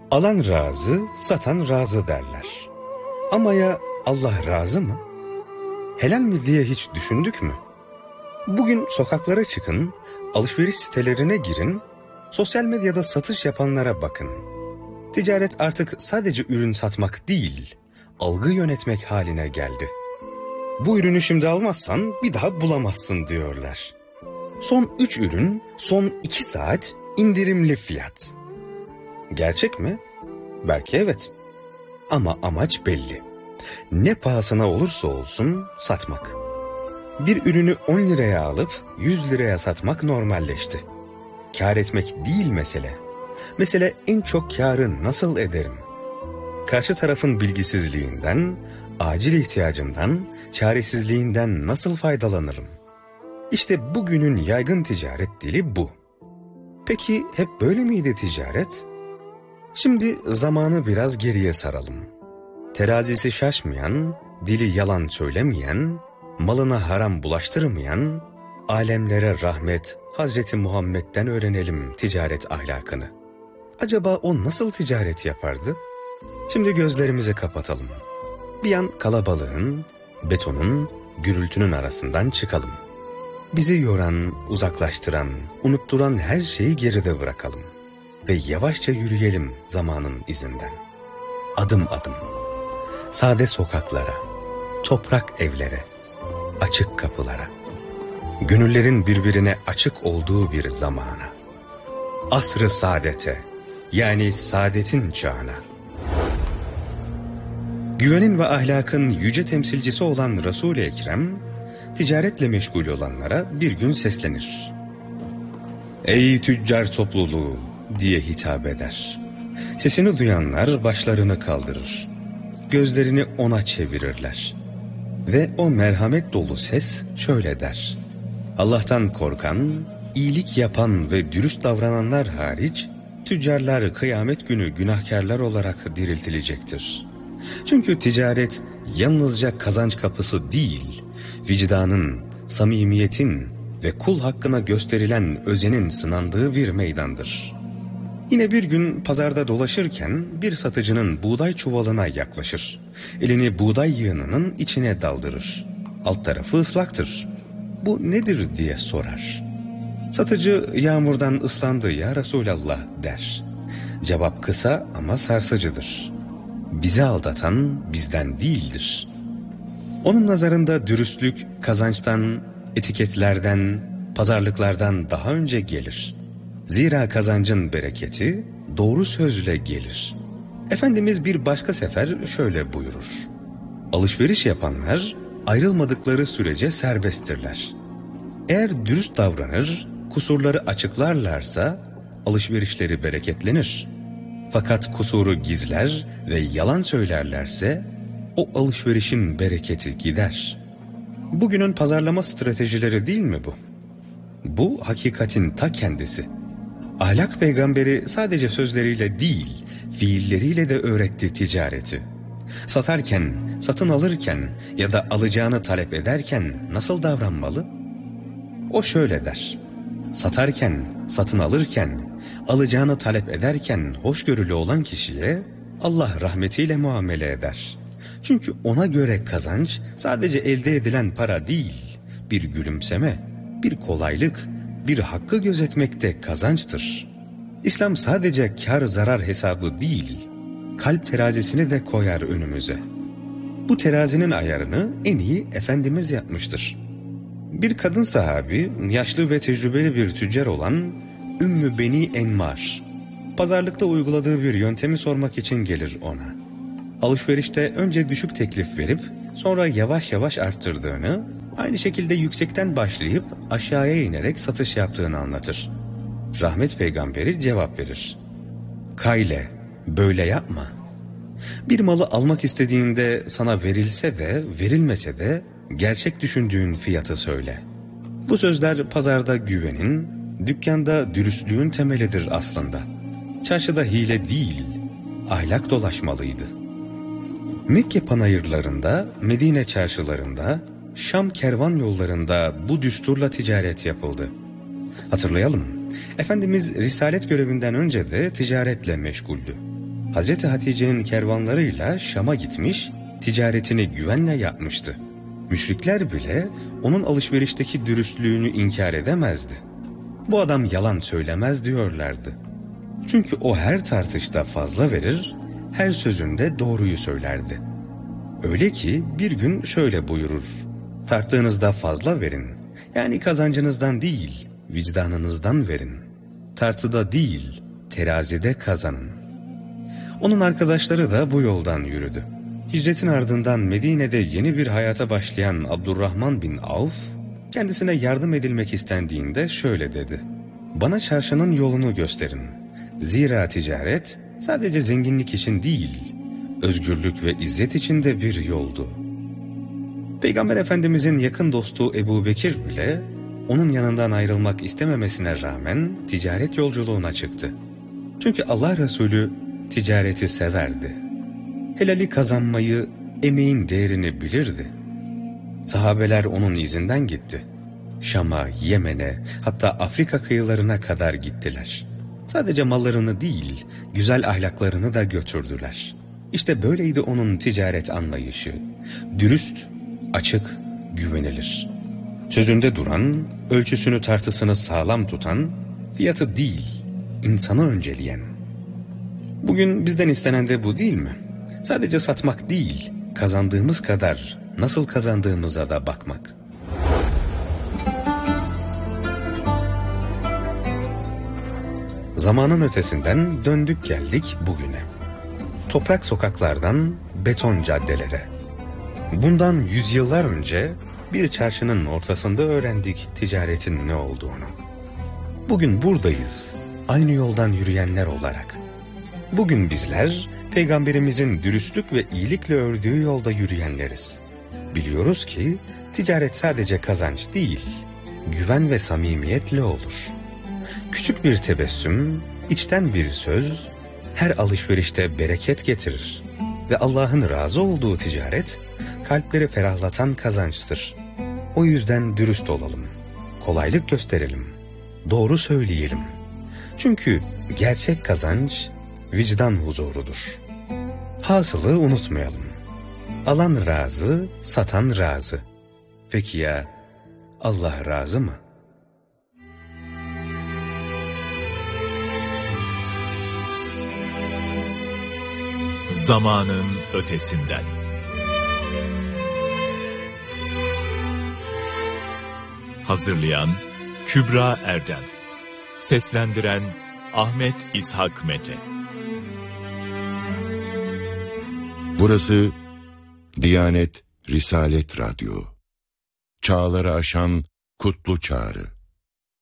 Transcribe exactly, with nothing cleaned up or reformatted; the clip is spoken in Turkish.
Alan razı, satan razı derler. Ama ya Allah razı mı? Helal mi diye hiç düşündük mü? Bugün sokaklara çıkın, alışveriş sitelerine girin, sosyal medyada satış yapanlara bakın. Ticaret artık sadece ürün satmak değil, algı yönetmek haline geldi. Bu ürünü şimdi almazsan bir daha bulamazsın diyorlar. Son üç ürün, son iki saat indirimli fiyat. Gerçek mi? Belki evet. Ama amaç belli. Ne pahasına olursa olsun satmak. Bir ürünü on liraya alıp yüz liraya satmak normalleşti. Kâr etmek değil mesele. Mesele en çok kârı nasıl ederim? Karşı tarafın bilgisizliğinden, acil ihtiyacından, çaresizliğinden nasıl faydalanırım? İşte bugünün yaygın ticaret dili bu. Peki hep böyle miydi ticaret? Şimdi zamanı biraz geriye saralım. Terazisi şaşmayan, dili yalan söylemeyen, malına haram bulaştırmayan, alemlere rahmet Hazreti Muhammed'den öğrenelim ticaret ahlakını. Acaba o nasıl ticaret yapardı? Şimdi gözlerimizi kapatalım. Bir an kalabalığın, betonun, gürültünün arasından çıkalım. Bizi yoran, uzaklaştıran, unutturan her şeyi geride bırakalım. Ve yavaşça yürüyelim zamanın izinden. Adım adım. Sade sokaklara, toprak evlere, açık kapılara. Gönüllerin birbirine açık olduğu bir zamana. Asr-ı saadete, yani saadetin çağına. Güvenin ve ahlakın yüce temsilcisi olan Resul-i Ekrem, ticaretle meşgul olanlara bir gün seslenir. Ey tüccar topluluğu diye hitap eder. Sesini duyanlar başlarını kaldırır. Gözlerini ona çevirirler. Ve o merhamet dolu ses şöyle der. Allah'tan korkan, iyilik yapan ve dürüst davrananlar hariç, tüccarlar kıyamet günü günahkarlar olarak diriltilecektir. Çünkü ticaret yalnızca kazanç kapısı değil, vicdanın, samimiyetin ve kul hakkına gösterilen özenin sınandığı bir meydandır. Yine bir gün pazarda dolaşırken bir satıcının buğday çuvalına yaklaşır. Elini buğday yığınının içine daldırır. Alt tarafı ıslaktır. Bu nedir diye sorar. Satıcı yağmurdan ıslandı ya Resulallah der. Cevap kısa ama sarsıcıdır. Bizi aldatan bizden değildir. Onun nazarında dürüstlük kazançtan, etiketlerden, pazarlıklardan daha önce gelir. Zira kazancın bereketi doğru sözle gelir. Efendimiz bir başka sefer şöyle buyurur. Alışveriş yapanlar ayrılmadıkları sürece serbesttirler. Eğer dürüst davranır, kusurları açıklarlarsa alışverişleri bereketlenir. Fakat kusuru gizler ve yalan söylerlerse o alışverişin bereketi gider. Bugünün pazarlama stratejileri değil mi bu? Bu hakikatin ta kendisi. Ahlak peygamberi sadece sözleriyle değil, fiilleriyle de öğretti ticareti. Satarken, satın alırken ya da alacağını talep ederken nasıl davranmalı? O şöyle der. Satarken, satın alırken, alacağını talep ederken hoşgörülü olan kişiye Allah rahmetiyle muamele eder. Çünkü ona göre kazanç sadece elde edilen para değil, bir gülümseme, bir kolaylık, bir hakkı gözetmekte kazançtır. İslam sadece kar zarar hesabı değil, kalp terazisini de koyar önümüze. Bu terazinin ayarını en iyi Efendimiz yapmıştır. Bir kadın sahabi, yaşlı ve tecrübeli bir tüccar olan Ümmü Beni Enmar, pazarlıkta uyguladığı bir yöntemi sormak için gelir ona. Alışverişte önce düşük teklif verip sonra yavaş yavaş arttırdığını, aynı şekilde yüksekten başlayıp aşağıya inerek satış yaptığını anlatır. Rahmet peygamberi cevap verir. Kayle, böyle yapma. Bir malı almak istediğinde sana verilse de verilmese de gerçek düşündüğün fiyatı söyle. Bu sözler pazarda güvenin, dükkanda dürüstlüğün temelidir aslında. Çarşıda hile değil, ahlak dolaşmalıydı. Mekke panayırlarında, Medine çarşılarında, Şam kervan yollarında bu düsturla ticaret yapıldı. Hatırlayalım, Efendimiz risalet görevinden önce de ticaretle meşguldü. Hazreti Hatice'nin kervanlarıyla Şam'a gitmiş, ticaretini güvenle yapmıştı. Müşrikler bile onun alışverişteki dürüstlüğünü inkar edemezdi. Bu adam yalan söylemez diyorlardı. Çünkü o her tartışta fazla verir, her sözünde doğruyu söylerdi. Öyle ki bir gün şöyle buyurur: tarttığınızda fazla verin, yani kazancınızdan değil, vicdanınızdan verin. Tartıda değil, terazide kazanın. Onun arkadaşları da bu yoldan yürüdü. Hicretin ardından Medine'de yeni bir hayata başlayan Abdurrahman bin Avf, kendisine yardım edilmek istendiğinde şöyle dedi: bana çarşının yolunu gösterin. Zira ticaret sadece zenginlik için değil, özgürlük ve izzet için de bir yoldu. Peygamber Efendimizin yakın dostu Ebu Bekir bile onun yanından ayrılmak istememesine rağmen ticaret yolculuğuna çıktı. Çünkü Allah Resulü ticareti severdi. Helali kazanmayı, emeğin değerini bilirdi. Sahabeler onun izinden gitti. Şam'a, Yemen'e, hatta Afrika kıyılarına kadar gittiler. Sadece mallarını değil, güzel ahlaklarını da götürdüler. İşte böyleydi onun ticaret anlayışı. Dürüst, açık, güvenilir. Sözünde duran, ölçüsünü tartısını sağlam tutan, fiyatı değil, insanı önceleyen. Bugün bizden istenen de bu değil mi? Sadece satmak değil, kazandığımız kadar nasıl kazandığımıza da bakmak. Zamanın ötesinden döndük geldik bugüne. Toprak sokaklardan beton caddelere. Bundan yüzyıllar önce bir çarşının ortasında öğrendik ticaretin ne olduğunu. Bugün buradayız, aynı yoldan yürüyenler olarak. Bugün bizler Peygamberimizin dürüstlük ve iyilikle ördüğü yolda yürüyenleriz. Biliyoruz ki ticaret sadece kazanç değil, güven ve samimiyetle olur. Küçük bir tebessüm, içten bir söz, her alışverişte bereket getirir. Ve Allah'ın razı olduğu ticaret, kalpleri ferahlatan kazançtır. O yüzden dürüst olalım, kolaylık gösterelim, doğru söyleyelim. Çünkü gerçek kazanç, vicdan huzurudur. Hasılı unutmayalım. Alan razı, satan razı. Peki ya Allah razı mı? Zamanın ötesinden. Hazırlayan Kübra Erdem. Seslendiren Ahmet İshak Mete. Burası Diyanet Risalet Radyo. Çağları aşan kutlu çağrı.